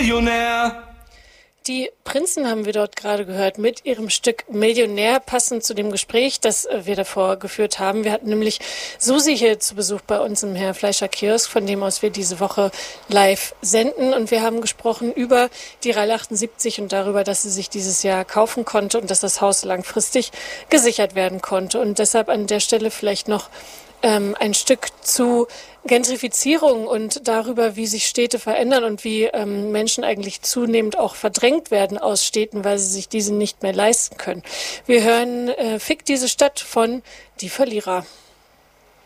Millionär. Die Prinzen haben wir dort gerade gehört mit ihrem Stück Millionär, passend zu dem Gespräch, das wir davor geführt haben. Wir hatten nämlich Susi hier zu Besuch bei uns im Herr Fleischer Kiosk, von dem aus wir diese Woche live senden. Und wir haben gesprochen über die Rallye 78 und darüber, dass sie sich dieses Jahr kaufen konnte und dass das Haus langfristig gesichert werden konnte. Und deshalb an der Stelle vielleicht noch ein Stück zu Gentrifizierung und darüber, wie sich Städte verändern und wie Menschen eigentlich zunehmend auch verdrängt werden aus Städten, weil sie sich diese nicht mehr leisten können. Wir hören Fick diese Stadt von Die Verlierer.